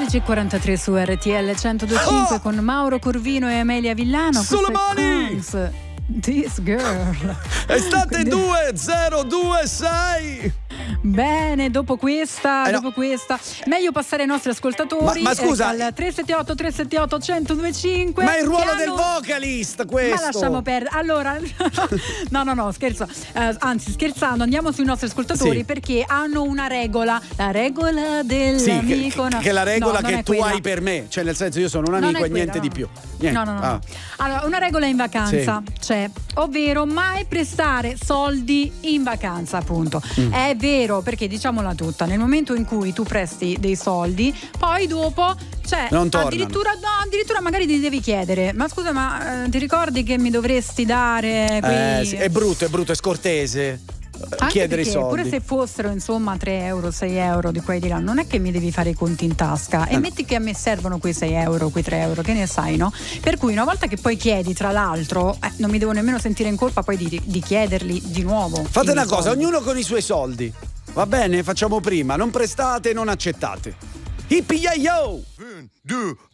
16:43 su RTL 102.5 con Mauro Corvino e Amelia Villano. Sulle mani! This girl. Estate 2026. Bene, dopo questa, no. meglio passare ai nostri ascoltatori. Ma scusa, al 378 1025. Ma è il ruolo del vocalist questo. Ma lasciamo perdere. Allora, no, scherzo. Anzi, scherzando, andiamo sui nostri ascoltatori, sì, perché hanno una regola, la regola dell'amico. Che è la regola no, che tu hai per me, cioè nel senso io sono un amico e niente di più. Niente. No. Ah. Allora, una regola in vacanza c'è, ovvero mai prestare soldi in vacanza, appunto. È vero, perché diciamola tutta, nel momento in cui tu presti dei soldi, poi dopo non tornano. addirittura magari ti devi chiedere: ma scusa, ti ricordi che mi dovresti dare quei... Sì, è brutto, è scortese. Anche chiedere i perché, soldi. pure se fossero insomma 3 euro, 6 euro di qua e di là, non è che mi devi fare i conti in tasca. E metti che a me servono quei 6 euro, quei 3 euro, che ne sai, no? Per cui una volta che poi chiedi, tra l'altro, non mi devo nemmeno sentire in colpa poi di chiederli di nuovo. Fate una cosa, soldi. ognuno con i suoi soldi. Va bene? Facciamo prima, non prestate, non accettate. Hippie yo! 1, 2,